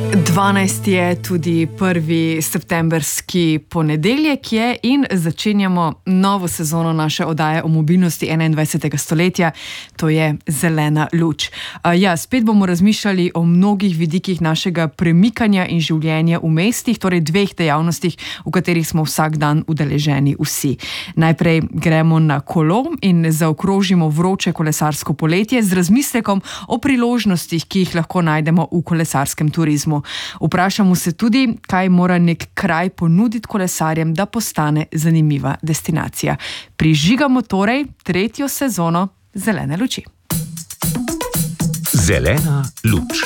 12 je tudi prvi septemberski ponedeljek je in začenjamo novo sezono naše oddaje o mobilnosti 21. stoletja, to je Zelena luč. Spet bomo razmišljali o mnogih vidikih našega premikanja in življenja v mestih, torej dveh dejavnostih, v katerih smo vsak dan udeleženi vsi. Najprej gremo na kolo in zaokrožimo vroče kolesarsko poletje z razmislekom o priložnostih, ki jih lahko najdemo v kolesarskem turizmu. Vprašamo se tudi, kaj mora nek kraj ponuditi kolesarjem, da postane zanimiva destinacija. Prižigamo torej tretjo sezono Zelene luči. Zelena luč.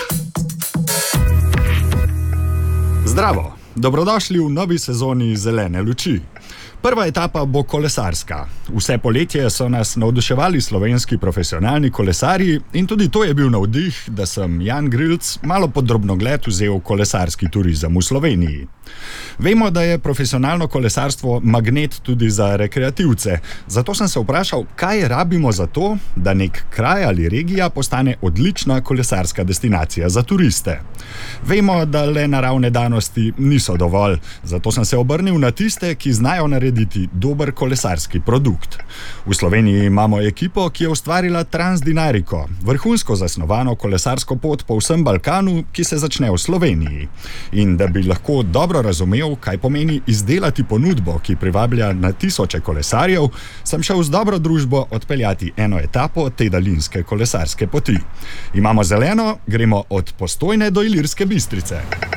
Zdravo, dobrodošli v novi sezoni Zelene luči. Prva etapa bo kolesarska. Vse poletje so nas navduševali slovenski profesionalni kolesarji in tudi to je bil navdih, da sem Jan Grilc malo pod drobnogled vzel kolesarski turizem v Sloveniji. Vemo, da je profesionalno kolesarstvo magnet tudi za rekreativce, zato sem se vprašal, kaj rabimo za to, da nek kraj ali regija postane odlična kolesarska destinacija za turiste. Vemo, da le naravne danosti niso dovolj, zato sem se obrnil na tiste, ki znajo narediti dober kolesarski produkt. V Sloveniji imamo ekipo, ki je ustvarila Transdinarico, vrhunsko zasnovano kolesarsko pot po vsem Balkanu, ki se začne v Sloveniji. In da bi lahko dobro razumel, kaj pomeni izdelati ponudbo, ki privablja na tisoče kolesarjev, sem šel z dobro družbo odpeljati eno etapo te daljinske kolesarske poti. Imamo zeleno, gremo od Postojne do Ilirske Bistrice.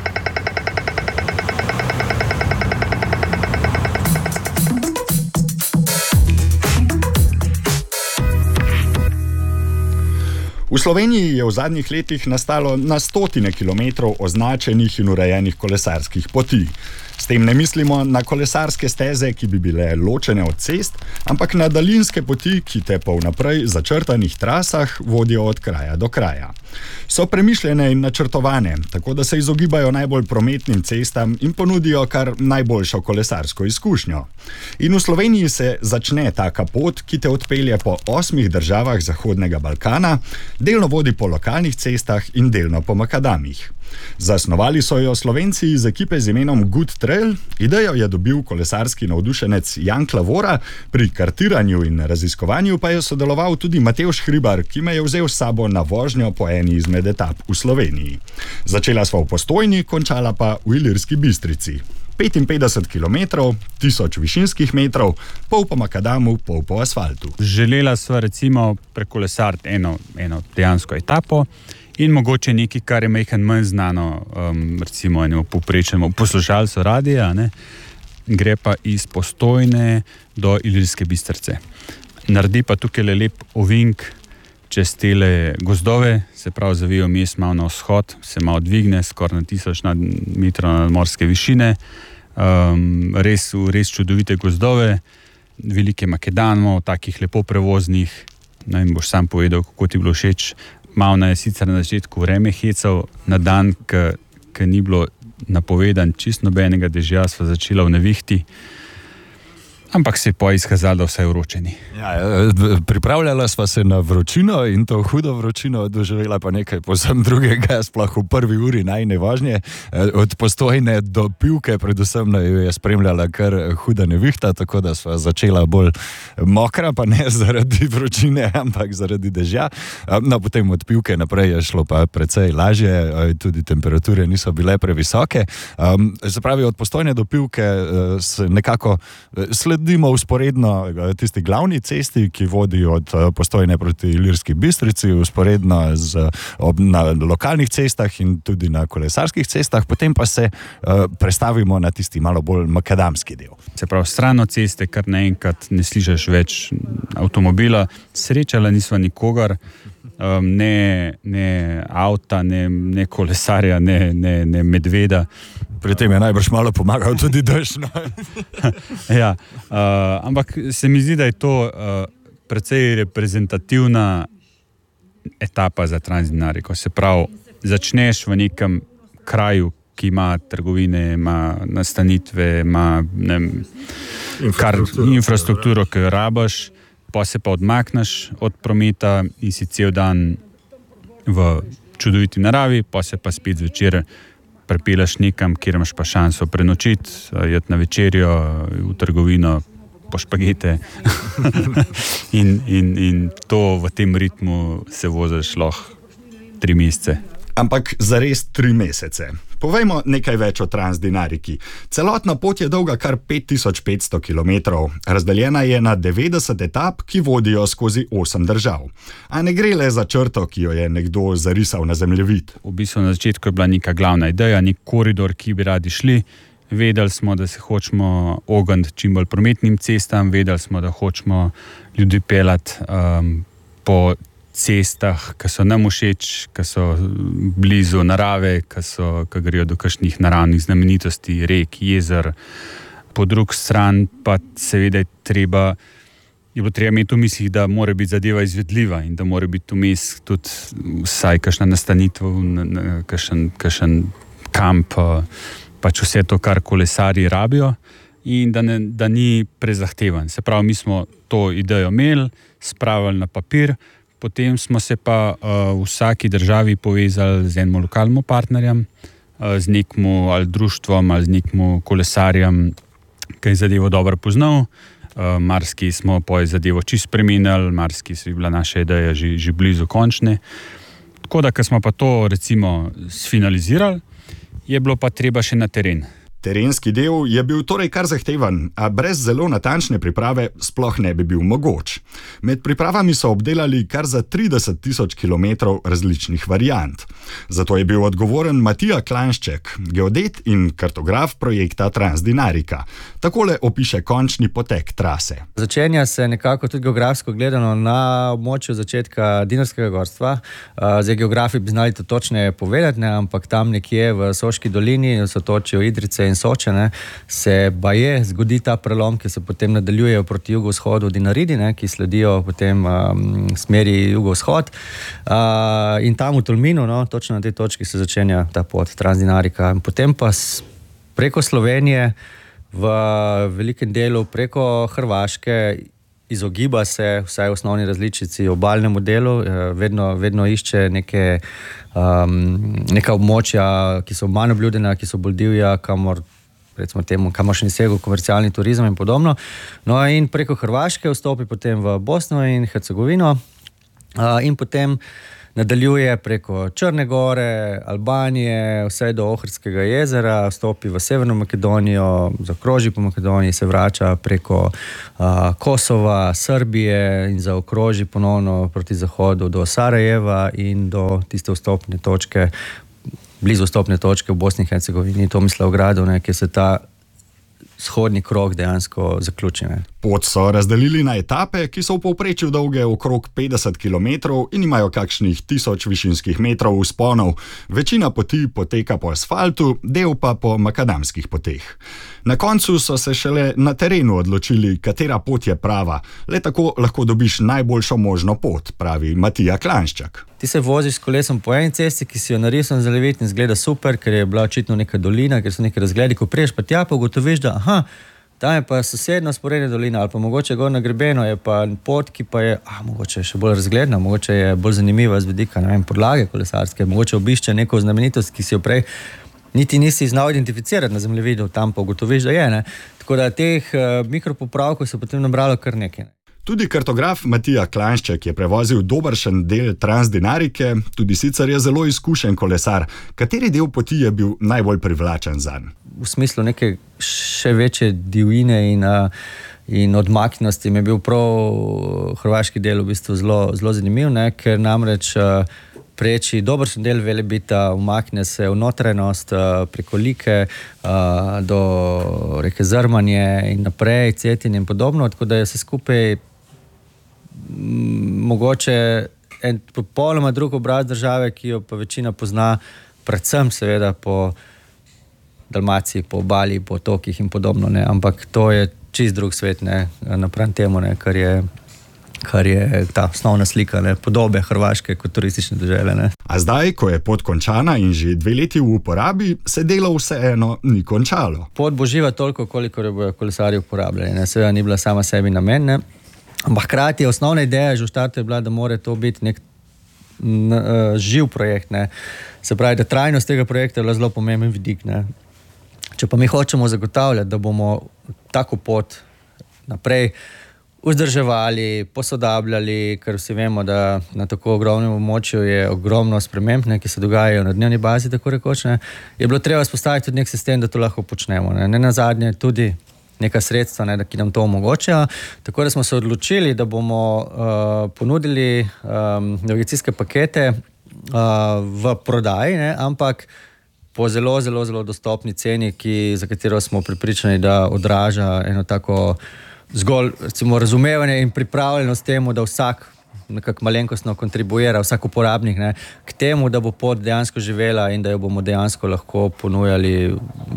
V Sloveniji je v zadnjih letih nastalo na stotine kilometrov označenih in urejenih kolesarskih poti. S tem ne mislimo na kolesarske steze, ki bi bile ločene od cest, ampak na daljinske poti, ki te po vnaprej začrtanih trasah vodijo od kraja do kraja. So premišljene in načrtovane, tako da se izogibajo najbolj prometnim cestam in ponudijo kar najboljšo kolesarsko izkušnjo. In v Sloveniji se začne taka pot, ki te odpelje po 8 državah Zahodnega Balkana, delno vodi po lokalnih cestah in delno po makadamih. Zasnovali so jo Slovenci iz ekipe z imenom Good Trail, idejo je dobil kolesarski navdušenec Jan Klavora, pri kartiranju in raziskovanju pa je sodeloval tudi Matevž Hribar, ki me je vzel s sabo na vožnjo po eni izmed etap v Sloveniji. Začela sva v Postojni, končala pa v Ilirski Bistrici. 55 km, 1000 višinskih metrov, pol po makadamu, pol po asfaltu. Želela sva recimo prekolesariti eno dejansko etapo in mogoče nekaj, kar je manj znano, recimo enemu povprečnemu poslušalcu radija, gre pa iz Postojne do Ilirske Bistrice. Naredi pa tukaj lep ovink čez tele gozdove, se pravi zavijo mest malo na vzhod, se malo dvigne, skoraj na 1000 metrov nadmorske višine, res čudovite gozdove, velike makadamov, takih lepo prevoznih, in boš sam povedal, kako ti bilo všeč. Malo je sicer na začetku vreme hecal, na dan, ki ni bilo napovedan čisto nobenega dežja, sva začela v nevihti, ampak se je pa izkazalo, da vse je vročeni. Pripravljala sva se na vročino in to hudo vročino, doživela pa nekaj povsem drugega, sploh v prvi uri najine vožnje. Od Postojne do Pivke predvsem jo je spremljala kar huda nevihta, tako da sva začela bolj mokra, pa ne zaradi vročine, ampak zaradi dežja. No, potem od Pivke naprej je šlo pa precej lažje, tudi temperature niso bile previsoke. Se pravi, od Postojne do Pivke se nekako sledimo usporedno tisti glavni cesti, ki vodi od Postojne proti Ilirski Bistrici, usporedno na lokalnih cestah in tudi na kolesarskih cestah, potem pa se prestavimo na tisti malo bolj makadamski del. Se pravi, stran od ceste, kar naenkrat ne slišiš več avtomobila, srečala nisva nikogar, ne avta, ne kolesarja, ne medveda. Pri tem je najbrž malo pomagal tudi dež. Ampak se mi zdi, da je to precej reprezentativna etapa za Transdinarico. Se pravi, začneš v nekem kraju, ki ima trgovine, ima nastanitve, ima infrastrukturo, ki jo rabiš, pa se pa odmakneš od prometa in si cel dan v čudoviti naravi, pa se pa spet zvečer pripeleš nekam, kjer imaš pa šanso prenočiti, jeti na večerjo, v trgovino, po špagete. in to v tem ritmu se voziš lahko 3 mesece. Ampak zares 3 mesece. Povejmo nekaj več o Transdinariki. Celotna pot je dolga kar 5500 km, razdeljena je na 90 etap, ki vodijo skozi 8 držav. A ne gre le za črto, ki jo je nekdo zarisal na zemljevid. V bistvu na začetku je bila neka glavna ideja, nek koridor, ki bi radi šli. Vedeli smo, da se hočemo ogniti čim bolj prometnim cestam, vedeli smo, da hočemo ljudi peljati po cestah, ki so nam všeč, ki so blizu narave, ki grejo do kakšnih naravnih znamenitosti, rek, jezer. Po drugi strani pa seveda je treba imeti v mislih, da mora biti zadeva izvedljiva in da mora biti vmes tudi vsaj kakšna nastanitev, kakšen kamp, pač vse to, kar kolesarji rabijo, in da ni prezahteven. Se pravi, mi smo to idejo imeli, spravili na papir, potem smo se pa v vsaki državi povezali z enim lokalnim partnerjem, z nekim ali društvom ali z nekim kolesarjem, ki je zadevo dobro poznal. Marski smo po zadevo čisto spremenili, marski je bila naša ideja že blizu končne. Tako da, ko smo pa to recimo sfinalizirali, je bilo pa treba še na teren. Terenski del je bil torej kar zahteven, a brez zelo natančne priprave sploh ne bi bil mogoč. Med pripravami so obdelali kar za 30 000 km različnih variant. Zato je bil odgovoren Matija Klanšček, geodet in kartograf projekta Transdinarika. Takole opiše končni potek trase. Začenja se nekako tudi geografsko gledano na območju začetka Dinarskega gorstva. Zdaj geografi bi znali to točneje povedati, ampak tam nekje v Soški dolini so točijo Idrice in Soče, se baje zgodi ta prelom, ki se potem nadaljujejo proti jugovzhodu Dinaridi, ki sledijo potem smeri jugovzhod. In tam v Tolminu, točno na tej točki se začenja ta pot Transdinarika. Potem pa preko Slovenije v velikem delu preko Hrvaške izogiba se vsaj v osnovni različici obalnemu delu, vedno išče neka območja, ki so manj obljudena, ki so bolj divja, kamor še ni segel komercialni turizem in podobno. No in preko Hrvaške vstopi potem v Bosno in Hercegovino in potem nadaljuje preko Črne gore, Albanije, vse do Ohridskega jezera, vstopi v Severno Makedonijo, zakroži po Makedoniji, se vrača preko Kosova, Srbije in zaokroži ponovno proti zahodu do Sarajeva in do tiste vstopne točke, blizu vstopne točke v Bosni in Hercegovini, Tomislavgradu, kjer se ta shodni krog dejansko zaključi. Pot so razdelili na etape, ki so v povprečju dolge okrog 50 km in imajo kakšnih 1000 višinskih metrov vzponov. Večina poti poteka po asfaltu, del pa po makadamskih poteh. Na koncu so se šele na terenu odločili, katera pot je prava. Le tako lahko dobiš najboljšo možno pot, pravi Matija Klanšček. Ti se voziš s kolesom po eni cesti, ki si jo narisal za levid in zgleda super, ker je bila očitno neka dolina, ker so neki razgledi, ko priješ pa tja, pa ugotoviš, da tam je pa sosedna sporedna dolina ali pa mogoče gor na grebenu je pa pot, ki pa je mogoče še bolj razgledna, mogoče je bolj zanimiva z vidika podlage kolesarske, mogoče obišče neko znamenitost, ki si jo prej niti nisi znal identificirati na zemljevidu, tam pa ugotoviš, da je. Tako da teh mikropopravkov se potem nabralo kar nekaj. Tudi kartograf Matija Klanšček je prevozil dobršen del Transdinarike, tudi sicer je zelo izkušen kolesar. Kateri del poti je bil najbolj privlačen zanj? V smislu neke še večje divjine in odmaknjenosti mi je bil prav hrvaški del v bistvu zelo zanimiv, ker namreč preči dobršen del Velebita, umakne se v notranjost preko Like do reke Zrmanje in naprej, Cetin in podobno, tako da je vse skupaj mogoče en popolnoma drug obraz države, ki jo pa večina pozna, predvsem seveda po Dalmaciji, po obali, po otokih in podobno, ampak to je čist drug svet, napram temu, kar je ta osnovna slika, podobe Hrvaške kot turistične dežele. A zdaj, ko je pot končana in že 2 leti v uporabi, se delo vseeno ni končalo. Pot bo živa toliko, koliko jo bojo kolesarji uporabljali. Seveda ni bila sama sebi namen, ampak hkrati osnovna ideja že v štartu je bila, da mora to biti živ projekt, ne. Se pravi, da trajnost tega projekta je zelo pomemben vidik, ne. Če pa mi hočemo zagotavljati, da bomo tako pot naprej vzdrževali, posodabljali, ker vsi vemo, da na tako ogromnem območju je ogromno sprememb, ki se dogajajo na dnevni bazi, tako rekoč, ne, je bilo treba vzpostaviti tudi nek sistem, da to lahko počnemo. Ne nazadnje tudi neka sredstva, ne, ki nam to omogočajo. Tako da smo se odločili, da bomo ponudili navigacijske pakete v prodaji, ne, ampak po zelo, zelo, zelo dostopni ceni, za katero smo prepričani, da odraža eno tako zgolj, recimo, razumevanje in pripravljenost temu, da vsak nekako malenkostno kontribuira, vsak uporabnik, ne, k temu, da bo pot dejansko živela in da jo bomo dejansko lahko ponujali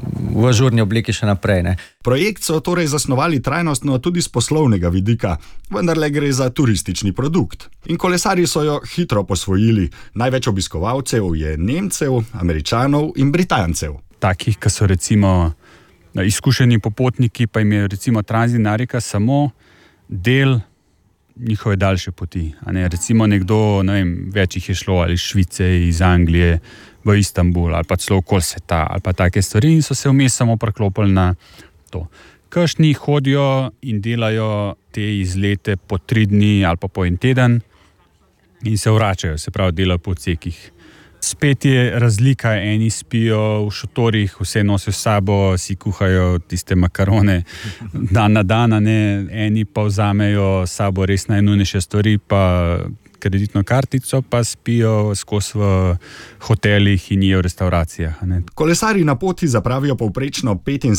v ažurni obliki še naprej, ne. Projekt so torej zasnovali trajnostno tudi z poslovnega vidika, vendar le gre za turistični produkt. In kolesarji so jo hitro posvojili. Največ obiskovalcev je Nemcev, Američanov in Britancev. Takih, ki so recimo izkušeni popotniki, pa jim je recimo Transdinarika samo del njihove daljše poti. Recimo nekdo, ne vem, več jih je šlo ali iz Švice, iz Anglije v Istanbul ali pa celo okoli sveta ali pa take stvari in so se vmes samo preklopili na to. Kakšni hodijo in delajo te izlete po 3 dni ali pa po 1 teden in se vračajo, se pravi delajo po odsekih. Spet je razlika, eni spijo v šotorih, vse nosijo s sabo, si kuhajo tiste makarone dan na dan, eni pa vzamejo s sabo res najnujnejše stvari, pa kreditno kartico, pa spijo skozi v hotelih in jejo v restauracijah. Kolesarji na poti zapravijo povprečno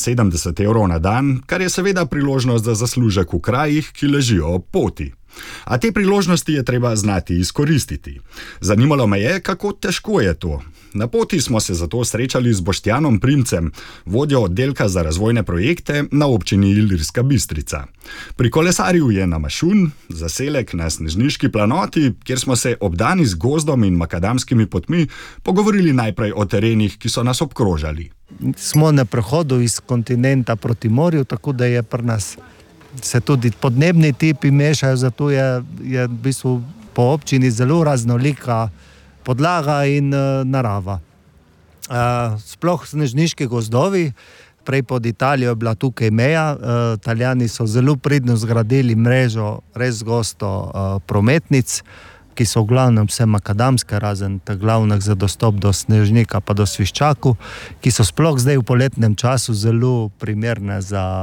75 € na dan, kar je seveda priložnost za zaslužek v krajih, ki ležijo ob poti. A te priložnosti je treba znati izkoristiti. Zanimalo me je, kako težko je to. Na poti smo se zato srečali z Boštjanom Primcem, vodjo oddelka za razvojne projekte na občini Ilirska Bistrica. Pri kolesarju je na Mašun, zaselek na Snežniški planoti, kjer smo se obdani z gozdom in makadamskimi potmi pogovorili najprej o terenih, ki so nas obkrožali. Smo na prehodu iz kontinenta proti morju, tako da je pri nas se tudi podnebni tipi mešajo, zato je v bistvu po občini zelo raznolika podlaga in narava. Sploh snežniški gozdovi, prej pod Italijo je bila tukaj meja, Italijani so zelo pridno zgradili mrežo res gosto prometnic, ki so v glavnem vse makadamske, razen teh glavnih za dostop do Snežnika pa do Sviščaku, ki so sploh zdaj v poletnem času zelo primerne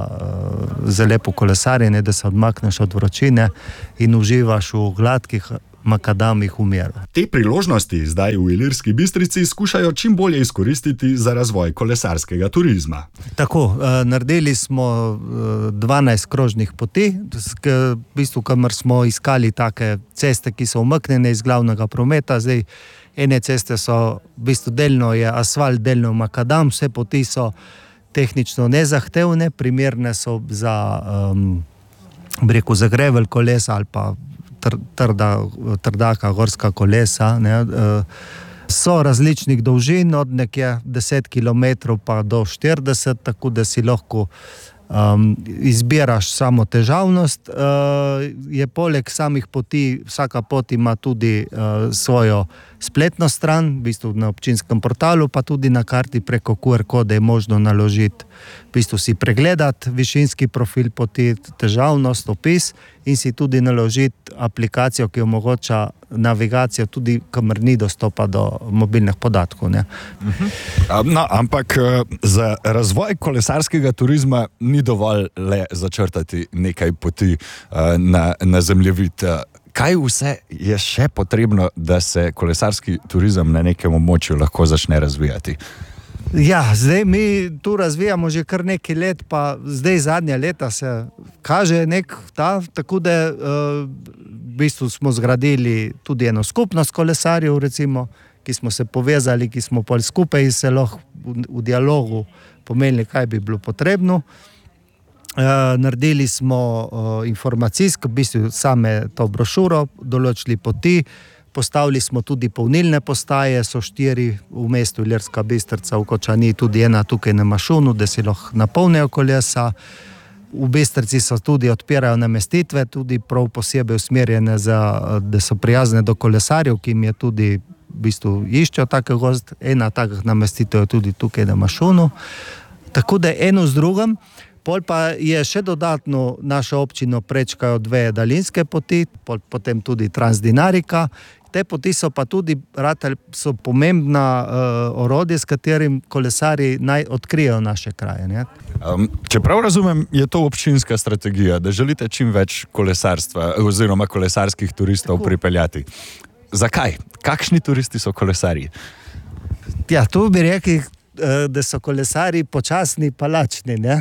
za lepo kolesarjenje, da se odmakneš od vročine in uživaš v gladkih makadamih v miru. Te priložnosti zdaj v Ilirski Bistrici skušajo čim bolje izkoristiti za razvoj kolesarskega turizma. Tako, naredili smo 12 krožnih poti, v bistvu, kamor smo iskali take ceste, ki so umaknjene iz glavnega prometa. Zdaj, ene ceste so, v bistvu delno je asfalt, delno makadam, vse poti so tehnično nezahtevne, primerne so za, za grevel kolesa ali pa trdaka gorska kolesa, so različnih dolžin, od nekje 10 km pa do 40, tako da si lahko izbiraš samo težavnost. Je poleg samih poti, vsaka pot ima tudi svojo spletno stran, v bistvu na občinskem portalu, pa tudi na karti preko QR kode je možno naložiti, v bistvu si pregledati višinski profil poti, težavnost, opis in si tudi naložiti aplikacijo, ki omogoča navigacijo tudi, kamor ni dostopa do mobilnih podatkov. No, ampak za razvoj kolesarskega turizma ni dovolj le začrtati nekaj poti na zemljevid. Kaj vse je še potrebno, da se kolesarski turizem na nekem območju lahko začne razvijati? Ja, zdaj mi tu razvijamo že kar nekaj let, pa zdaj zadnja leta se kaže tako da v bistvu smo zgradili tudi eno skupnost kolesarjev, recimo, ki smo se povezali, ki smo pol skupaj in se lahko v dialogu pomenili, kaj bi bilo potrebno. Naredili smo informacijsko, v bistvu same to brošuro, določili poti, postavili smo tudi polnilne postaje, so 4 v mestu Ilirska Bistrica, v Kočani, tudi ena tukaj na Mašunu, da si lahko napolnijo kolesa. v Bistrici so tudi odpirajo namestitve, tudi prav posebej usmerjene, da so prijazne do kolesarjev, ki jim je tudi v bistvu iščejo take gost. Ena takih namestitev je tudi tukaj na Mašunu. Tako da eno z drugim. Pol pa je še dodatno našo občino prečkajo 2 daljinske poti, potem tudi Transdinarika. Te poti so pa tudi so pomembna orodje, s katerim kolesarji naj odkrijejo naše kraje. Ne? Če prav razumem, je to občinska strategija, da želite čim več kolesarstva oziroma kolesarskih turistov pripeljati. Zakaj? Kakšni turisti so kolesarji? Ja, tu bi rekli, da so kolesarji počasni pa lačni, ne?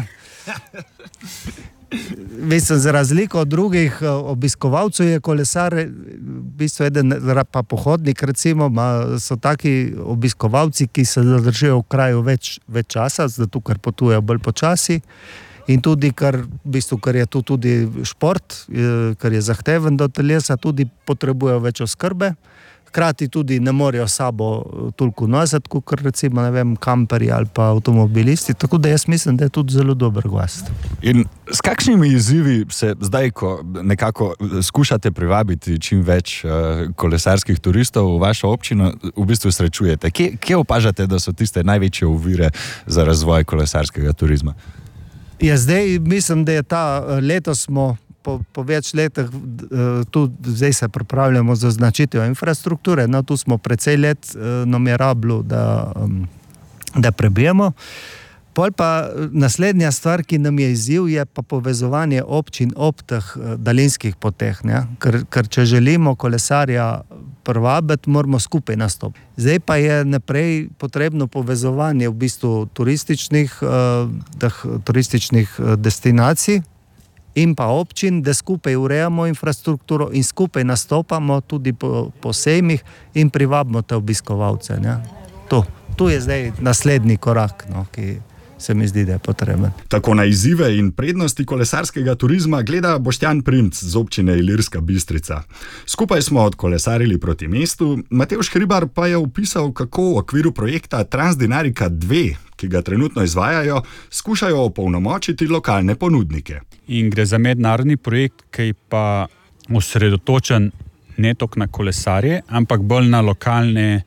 Mislim, za razliko od drugih obiskovalcev je kolesar v bistvu eden pa pohodnik, recimo, so taki obiskovalci, ki se zadržijo v kraju več časa, zato ker potujejo bolj počasi in tudi, ker je tu tudi šport, ker je zahteven do telesa, tudi potrebujejo več oskrbe. Hkrati tudi ne morejo sabo toliko nositi, kot recimo, ne vem, kamperji ali pa avtomobilisti, tako da jaz mislim, da je tudi zelo dober gost. In s kakšnimi izzivi se zdaj, ko nekako skušate privabiti čim več kolesarskih turistov v vašo občino, v bistvu srečujete? Kje opažate, da so tiste največje ovire za razvoj kolesarskega turizma? Ja, zdaj mislim, da je letos smo po več letih, tu zdaj se pripravljamo za označitev infrastrukture, no tu smo precej let nam je rabilo, da prebijemo. Pol pa naslednja stvar, ki nam je izziv, je pa povezovanje občin ob teh daljinskih poteh, ne? Ker če želimo kolesarja privabiti, moramo skupaj nastopiti. Zdaj pa je naprej potrebno povezovanje v bistvu turističnih destinacij in pa občin, da skupaj urejamo infrastrukturo in skupaj nastopamo tudi po sejmih in privabimo te obiskovalce. Ne? Tu je zdaj naslednji korak, no, ki se mi zdi, da je potreben. Tako na izzive in prednosti kolesarskega turizma gleda Boštjan Primc z občine Ilirska Bistrica. Skupaj smo odkolesarili proti mestu, Matevž Hribar pa je opisal, kako v okviru projekta Transdinarika 2, ki ga trenutno izvajajo, skušajo opolnomočiti lokalne ponudnike. In gre za mednarodni projekt, ki je pa osredotočen ne toliko na kolesarje, ampak bolj na lokalne,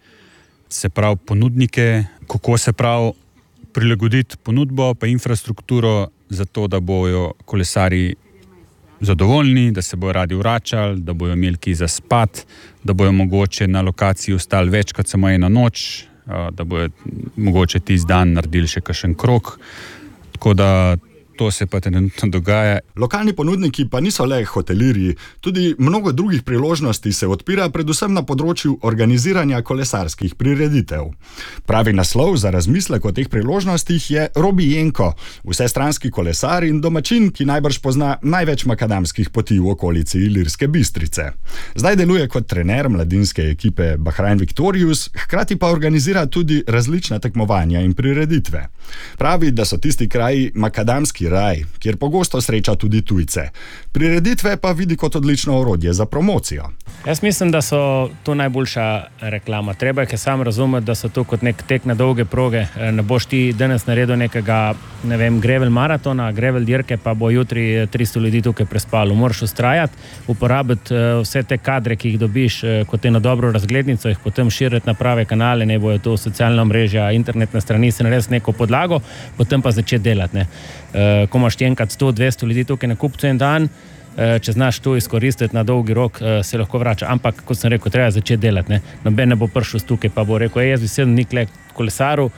se pravi, ponudnike, kako se pravi prilagoditi ponudbo pa infrastrukturo za to, da bojo kolesarji zadovoljni, da se bojo radi vračali, da bojo imeli kje za spat, da bojo mogoče na lokaciji ostali več kot samo eno noč, da bojo mogoče tisti dan naredili še kakšen krog. Tako da to se pa trenutno dogaja. Lokalni ponudniki pa niso le hotelirji, tudi mnogo drugih priložnosti se odpira predvsem na področju organiziranja kolesarskih prireditev. Pravi naslov za razmislek o teh priložnostih je Robi Jenko, vsestranski kolesar in domačin, ki najbrž pozna največ makadamskih poti v okolici Ilirske Bistrice. Zdaj deluje kot trener mladinske ekipe Bahrain Victorious, hkrati pa organizira tudi različna tekmovanja in prireditve. Pravi, da so tisti kraji makadamski raj, kjer pogosto sreča tudi tujce. Prireditve pa vidi kot odlično orodje za promocijo. Jaz mislim, da so to najboljša reklama. Treba je sam razumeti, da so to kot nek tek na dolge proge. Ne boš ti danes naredil nekega, ne vem, gravel maratona, gravel dirke, pa bo jutri 300 ljudi tukaj prespalo. Moraš ustrajati, uporabiti vse te kadre, ki jih dobiš kot eno dobro razglednico, jih potem širiti na prave kanale, ne bojo to socialna mreža, internetne strani, se narediti neko podlago, potem pa začeti delati. Ko imaš ti enkrat 100-200 ljudi tukaj na kupcu en dan, če znaš to izkoristiti na dolgi rok, se lahko vrača. Ampak, kot sem rekel, treba začeti delati. Noben ne bo prišel tukaj, pa bo rekel, jaz bi 7 dni kle kolesaru,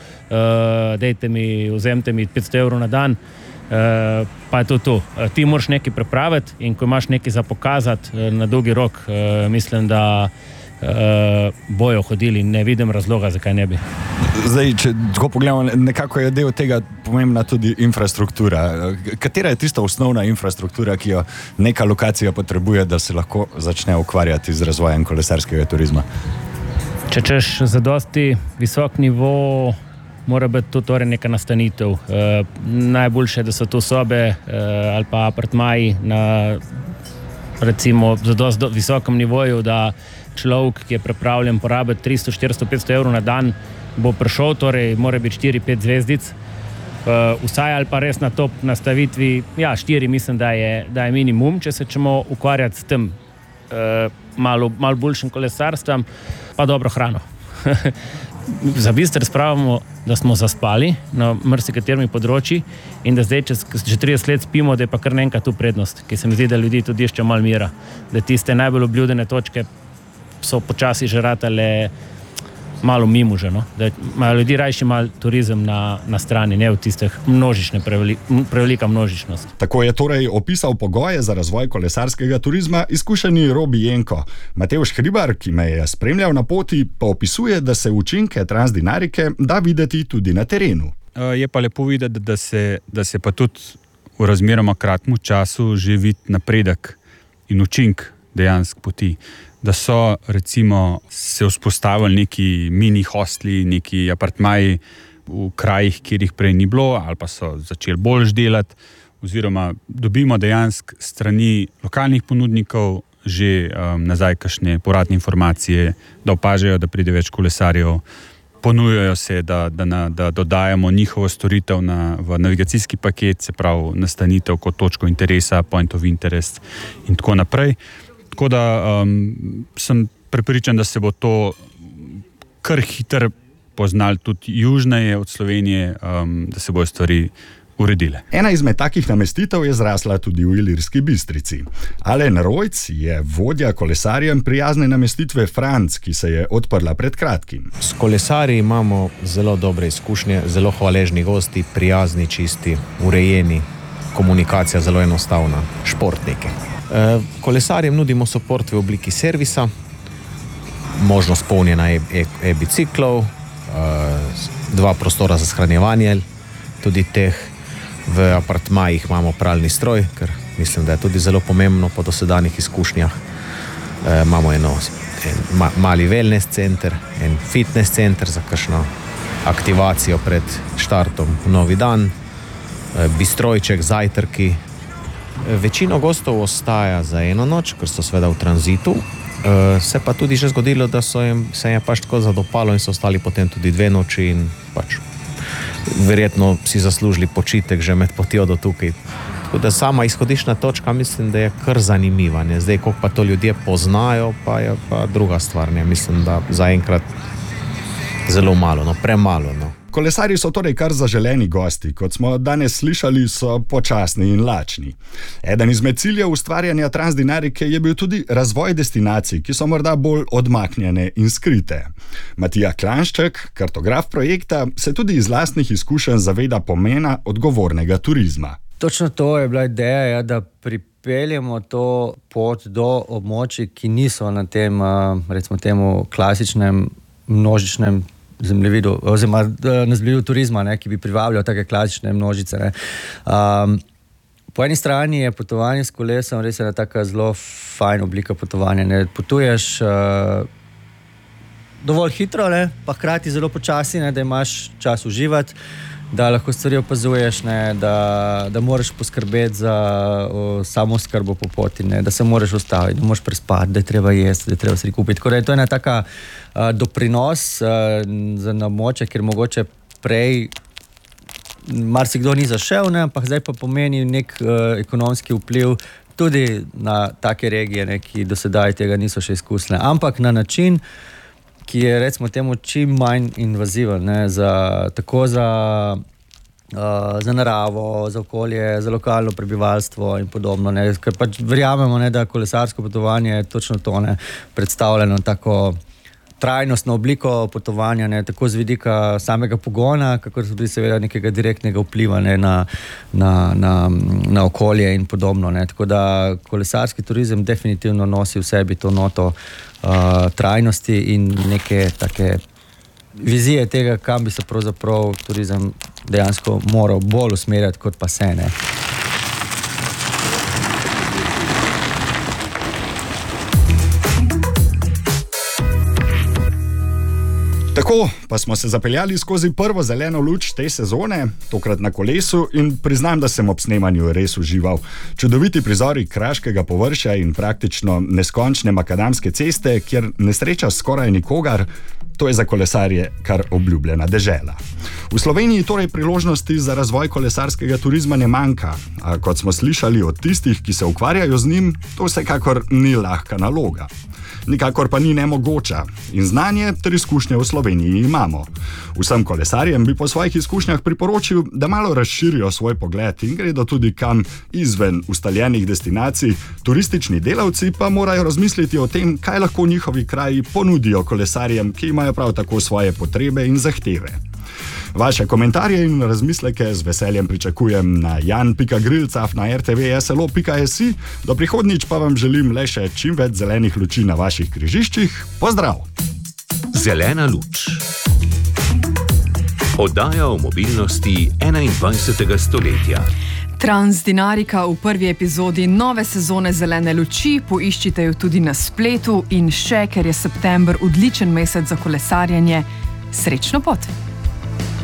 vzemite mi 500 evrov na dan, pa je to. Ti moraš nekaj pripraviti in ko imaš nekaj za pokazati na dolgi rok, mislim, da bojo hodili, ne vidim razloga, zakaj ne bi. Zdaj, če tako pogledamo, nekako je del tega pomembna tudi infrastruktura. Katera je tista osnovna infrastruktura, ki jo neka lokacija potrebuje, da se lahko začne ukvarjati z razvojem kolesarskega turizma? Če češ zadosti visok nivo, mora biti to torej neka nastanitev. Najboljše, da so to sobe ali pa apartmaji na recimo zadosti visokem nivoju, da človek, ki je pripravljen porabiti 300, 400, 500 evrov na dan, bo prišel, torej mora biti 4-5 zvezdic. vsaj ali pa res na top nastavitvi, 4 mislim, da je minimum, če se ćemo ukvarjati s tem malo boljšim kolesarstvom, pa dobro hrano. Za bister spravimo, da smo zaspali na marsikaterih področjih in da zdaj, že 30 let spimo, da je pa kar naenkrat tu prednost, ki se mi zdi, da ljudi tudi išče malo mira, da tiste najbolj obljudene točke so počasi že ratale malo mimo že, no? Da imajo ljudi rajši malo turizem na strani, ne v tistih prevelika množičnost. Tako je torej opisal pogoje za razvoj kolesarskega turizma izkušeni Robi Jenko. Matevž Hribar, ki me je spremljal na poti, pa opisuje, da se učinke transdinarike da videti tudi na terenu. Je pa lepo videti, da se pa tudi v razmeroma kratkem času že vidi napredek in učink dejansko poti. Da so recimo se vzpostavili neki mini hostli, neki apartmaji v krajih, kjer jih prej ni bilo, ali pa so začeli bolj delati, oziroma dobimo dejansko strani lokalnih ponudnikov že nazaj kakšne povratne informacije, da opažajo, da pride več kolesarjev, ponujajo se, da dodajamo njihovo storitev v navigacijski paket, se pravi nastanitev kot točko interesa, point of interest in tako naprej. Tako da sem prepričan, da se bo to kar hitro poznali tudi južneje od Slovenije, da se bojo stvari uredile. Ena izmed takih namestitev je zrasla tudi v Ilirski Bistrici. Alen Rojc je vodja kolesarjem prijazne namestitve Franc, ki se je odprla pred kratkim. S kolesarji imamo zelo dobre izkušnje, zelo hvaležni gosti, prijazni, čisti, urejeni, komunikacija zelo enostavna, športniki. Kolesarjem nudimo support v obliki servisa, možnost polnjenja e-biciklov, 2 prostora za shranjevanje, tudi teh. V apartmajih imamo pralni stroj, ker mislim, da je tudi zelo pomembno po dosedanjih izkušnjah. Imamo en mali wellness center, en fitness center za kakšno aktivacijo pred štartom v novi dan, bistrojček, zajtrki. Večino gostov ostaja za eno noč, ker so seveda v tranzitu. Se pa tudi že zgodilo, da se je pač tako zadopalo in so ostali potem tudi 2 noči in pač verjetno si zaslužili počitek že med potjo do tukaj. Tako da sama izhodišna točka mislim, da je kar zanimiva. Ne? Zdaj, koliko pa to ljudje poznajo, pa je pa druga stvar. Ne? Mislim, da zaenkrat zelo malo, no, premalo. No. Kolesarji so torej kar zaželeni gosti, kot smo danes slišali, so počasni in lačni. Eden izmed ciljev ustvarjanja transdinarike je bil tudi razvoj destinacij, ki so morda bolj odmaknjene in skrite. Matija Klanšček, kartograf projekta, se tudi iz lastnih izkušenj zaveda pomena odgovornega turizma. Točno to je bila ideja, da pripeljemo to pot do območij, ki niso na tem, recimo temu, klasičnem množičnem zemljevidu, oziroma na zemljevidu turizma, ne, ki bi privabljal take klasične množice. Ne. Po eni strani je potovanje s kolesom res ena taka zelo fajn oblika potovanja. Ne. Potuješ dovolj hitro, ne, pa hkrati zelo počasi, ne, da imaš čas uživati, da lahko stvari opazuješ, ne, da moraš poskrbeti za samooskrbo po poti, ne, da se moraš ustaviti, da moraš prespati, da je treba jesti, da je treba stvari kupiti. Tako da je to ena taka doprinos za območje, kjer mogoče prej marsikdo ni zašel, ne, ampak zdaj pa pomeni nek ekonomski vpliv tudi na take regije, ne, ki do sedaj tega niso še izkusile. Ampak na način, ki je recimo temu čim manj invaziven, ne, tako za naravo, za okolje, za lokalno prebivalstvo in podobno. Ne, ker pač verjamemo, ne, da kolesarsko potovanje je točno to, ne, predstavljeno tako trajnostno obliko potovanja, ne, tako z vidika samega pogona, kakor tudi seveda nekega direktnega vpliva, ne, na okolje in podobno. Ne. Tako da kolesarski turizem definitivno nosi v sebi to noto trajnosti in neke take vizije tega, kam bi se pravzaprav turizem dejansko moral bolj usmerjati, kot pa se ne. Tako Tako pa smo se zapeljali skozi prvo zeleno luč te sezone, tokrat na kolesu, in priznam, da sem ob snemanju res užival. Čudoviti prizori kraškega površja in praktično neskončne makadamske ceste, kjer ne srečaš skoraj nikogar, to je za kolesarje kar obljubljena dežela. V Sloveniji torej priložnosti za razvoj kolesarskega turizma ne manjka, a kot smo slišali od tistih, ki se ukvarjajo z njim, to vsekakor ni lahka naloga. Nikakor pa ni nemogoča in znanje ter izkušnje v Sloveniji imamo. Vsem kolesarjem bi po svojih izkušnjah priporočil, da malo razširijo svoj pogled in gredo tudi kam izven ustaljenih destinacij, turistični delavci pa morajo razmisliti o tem, kaj lahko njihovi kraji ponudijo kolesarjem, ki imajo prav tako svoje potrebe in zahteve. Vaše komentarje in razmisleke z veseljem pričakujem na jan.grilcaf@rtv.slo.si. Do prihodnjič pa vam želim le še čim več zelenih luči na vaših križiščih. Pozdrav! Zelena luč. Oddaja o mobilnosti 21. stoletja. Transdinarika v prvi epizodi nove sezone Zelene luči, poiščite jo tudi na spletu in še, ker je september odličen mesec za kolesarjenje, srečno pot!